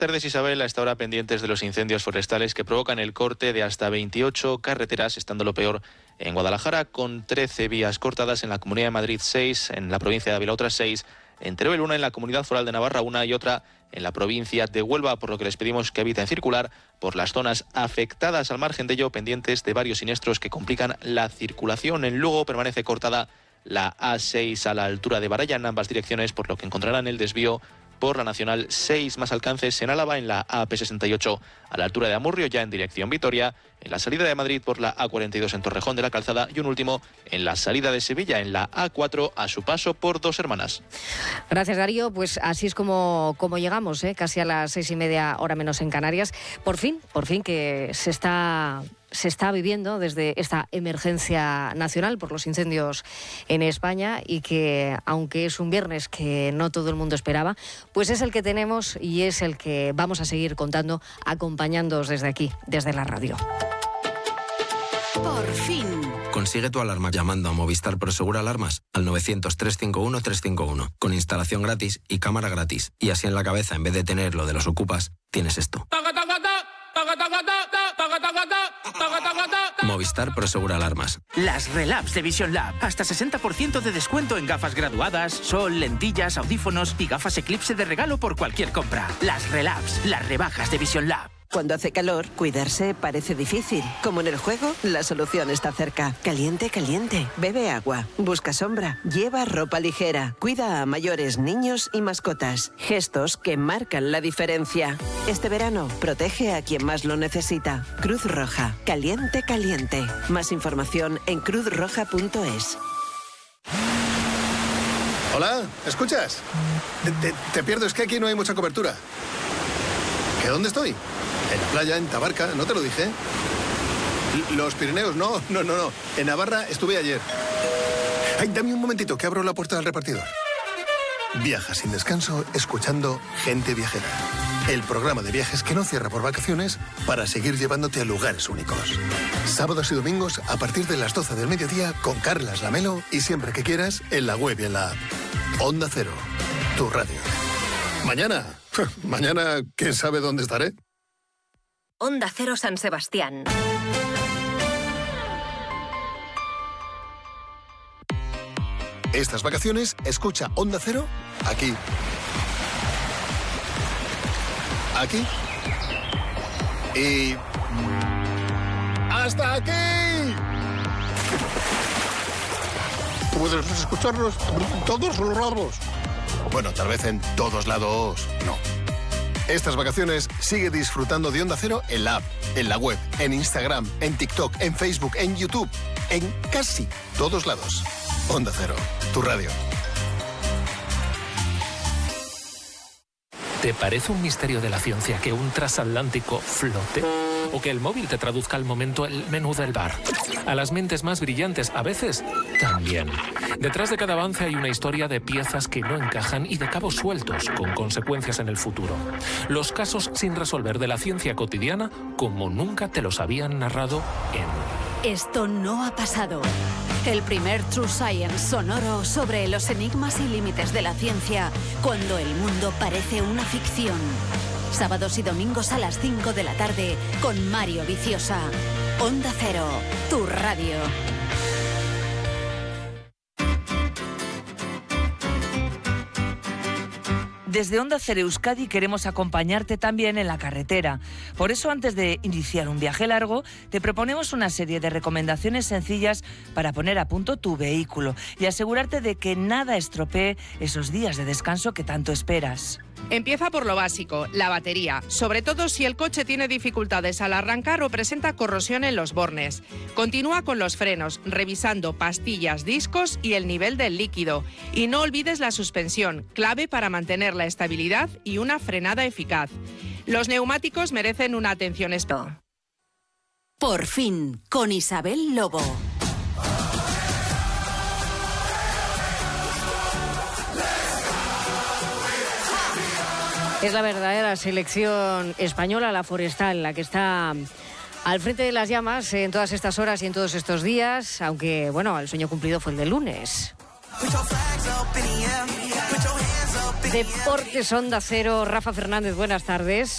Tardes, Isabel, a esta hora pendientes de los incendios forestales que provocan el corte de hasta 28 carreteras, estando lo peor en Guadalajara, con 13 vías cortadas, en la Comunidad de Madrid 6, en la provincia de Ávila otras 6, en Teruel 1, en la Comunidad Foral de Navarra 1 y otra en la provincia de Huelva, por lo que les pedimos que eviten circular por las zonas afectadas. Al margen de ello, pendientes de varios siniestros que complican la circulación. En Lugo permanece cortada la A6 a la altura de Baraya en ambas direcciones, por lo que encontrarán el desvío por la Nacional 6, más alcances en Álava en la AP68 a la altura de Amurrio, ya en dirección Vitoria, en la salida de Madrid por la A42 en Torrejón de la Calzada y un último en la salida de Sevilla en la A4 a su paso por Dos Hermanas. Gracias, Darío. Pues así es como llegamos, casi a las 6:30, hora menos en Canarias. Por fin que se está viviendo desde esta emergencia nacional por los incendios en España, y que, aunque es un viernes que no todo el mundo esperaba, pues es el que tenemos y es el que vamos a seguir contando, acompañándoos desde aquí, desde la radio. Por fin. Consigue tu alarma llamando a Movistar Prosegur Alarmas al 900-351-351, con instalación gratis y cámara gratis. Y así en la cabeza, en vez de tener lo de los ocupas, tienes esto. Movistar Prosegur Alarmas. Las Relabs de Vision Lab. Hasta 60% de descuento en gafas graduadas, sol, lentillas, audífonos y gafas Eclipse de regalo por cualquier compra. Las Relabs, las rebajas de Vision Lab. Cuando hace calor, cuidarse parece difícil. Como en el juego, la solución está cerca. Caliente, caliente. Bebe agua. Busca sombra. Lleva ropa ligera. Cuida a mayores, niños y mascotas. Gestos que marcan la diferencia. Este verano, protege a quien más lo necesita. Cruz Roja. Caliente, caliente. Más información en cruzroja.es. Hola, ¿escuchas? Te pierdo, es que aquí no hay mucha cobertura. ¿Que dónde estoy? En la playa, en Tabarca, ¿no te lo dije? Los Pirineos, no. En Navarra estuve ayer. Ay, dame un momentito, que abro la puerta del repartidor. Viaja sin descanso escuchando Gente Viajera. El programa de viajes que no cierra por vacaciones para seguir llevándote a lugares únicos. Sábados y domingos a partir de las 12 del mediodía con Carlas Lamelo y siempre que quieras en la web y en la app. Onda Cero, tu radio. Mañana, ¿quién sabe dónde estaré? Onda Cero San Sebastián. Estas vacaciones, escucha Onda Cero aquí. Aquí. Y... ¡hasta aquí! Puedes escucharnos en todos los lados. Bueno, tal vez en todos lados no. Estas vacaciones sigue disfrutando de Onda Cero en la app, en la web, en Instagram, en TikTok, en Facebook, en YouTube, en casi todos lados. Onda Cero, tu radio. ¿Te parece un misterio de la ciencia que un transatlántico flote? ¿O que el móvil te traduzca al momento el menú del bar? A las mentes más brillantes, a veces, también. Detrás de cada avance hay una historia de piezas que no encajan y de cabos sueltos, con consecuencias en el futuro. Los casos sin resolver de la ciencia cotidiana, como nunca te los habían narrado en... Esto no ha pasado. El primer True Science sonoro sobre los enigmas y límites de la ciencia, cuando el mundo parece una ficción. Sábados y domingos a las 5 de la tarde con Mario Viciosa. Onda Cero, tu radio. Desde Onda Cero Euskadi queremos acompañarte también en la carretera. Por eso, antes de iniciar un viaje largo, te proponemos una serie de recomendaciones sencillas para poner a punto tu vehículo y asegurarte de que nada estropee esos días de descanso que tanto esperas. Empieza por lo básico, la batería, sobre todo si el coche tiene dificultades al arrancar o presenta corrosión en los bornes. Continúa con los frenos, revisando pastillas, discos y el nivel del líquido. Y no olvides la suspensión, clave para mantener la estabilidad y una frenada eficaz. Los neumáticos merecen una atención especial. Por fin, con Isabel Lobo. Es la verdadera selección española, la forestal, la que está al frente de las llamas en todas estas horas y en todos estos días, aunque, bueno, el sueño cumplido fue el de lunes. Deportes Onda Cero, Rafa Fernández, buenas tardes.